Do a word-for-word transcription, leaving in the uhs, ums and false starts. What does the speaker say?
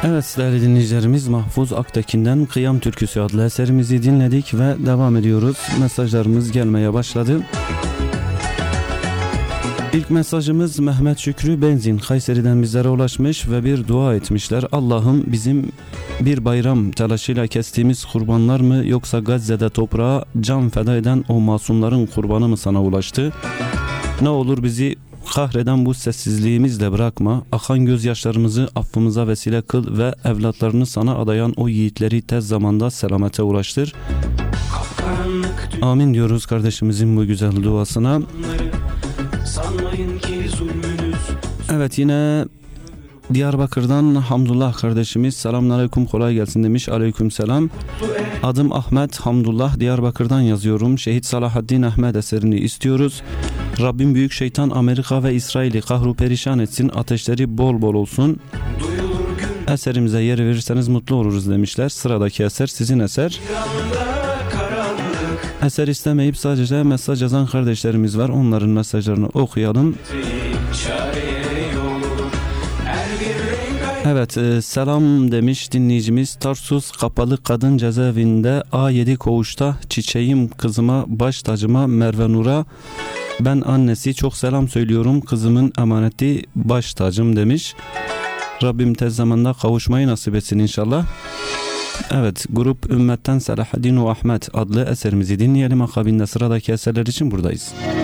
Evet değerli dinleyicilerimiz, Mahfuz Aktekin'den Kıyam Türküsü adlı eserimizi dinledik ve devam ediyoruz. Mesajlarımız gelmeye başladı. İlk mesajımız Mehmet Şükrü Benzin Kayseri'den bizlere ulaşmış ve bir dua etmişler. Allah'ım bizim bir bayram telaşıyla kestiğimiz kurbanlar mı, yoksa Gazze'de toprağa can feda eden o masumların kurbanı mı sana ulaştı? Ne olur bizi kahreden bu sessizliğimizle bırakma. Akan gözyaşlarımızı affımıza vesile kıl ve evlatlarını sana adayan o yiğitleri tez zamanda selamete ulaştır. Amin diyoruz kardeşimizin bu güzel duasına. Evet, yine Diyarbakır'dan Hamdullah kardeşimiz selamünaleyküm, kolay gelsin demiş. Aleykümselam. Adım Ahmet, Hamdullah, Diyarbakır'dan yazıyorum. Şehit Salahaddin Ahmet eserini istiyoruz. Rabbim büyük şeytan Amerika ve İsrail'i kahru perişan etsin, ateşleri bol bol olsun. Eserimize yer verirseniz mutlu oluruz demişler. Sıradaki eser sizin eser. Eser istemeyip sadece mesaj yazan kardeşlerimiz var. Onların mesajlarını okuyalım. Evet, e, selam demiş dinleyicimiz. Tarsus Kapalı Kadın Cezaevinde A yedi koğuşta çiçeğim kızıma, baş tacıma Merve Nur'a. Ben annesi çok selam söylüyorum. Kızımın emaneti baş tacım demiş. Rabbim tez zamanda kavuşmayı nasip etsin inşallah. Evet, grup Ümmet'ten Selahaddin ve Ahmet adlı eserimizi dinleyelim. Akabinde sıradaki eserler için buradayız.